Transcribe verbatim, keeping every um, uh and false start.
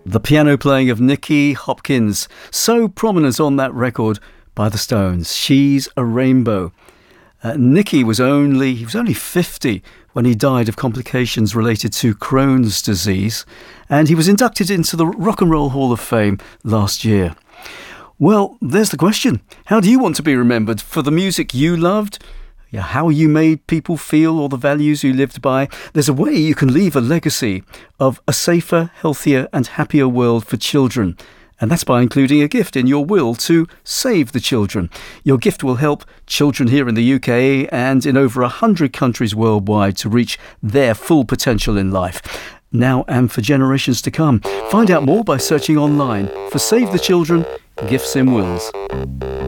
The piano playing of Nicky Hopkins, so prominent on that record by the Stones. She's a Rainbow. Uh, Nicky was only he was only fifty when he died of complications related to Crohn's disease, and he was inducted into the Rock and Roll Hall of Fame last year. Well, there's the question. How do you want to be remembered? For the music you loved? Yeah, how you made people feel, or the values you lived by? There's a way you can leave a legacy of a safer, healthier and happier world for children. And that's by including a gift in your will to save the children. Your gift will help children here in the U K and in over one hundred countries worldwide to reach their full potential in life, now and for generations to come. Find out more by searching online for Save the Children, Gifts in Wills.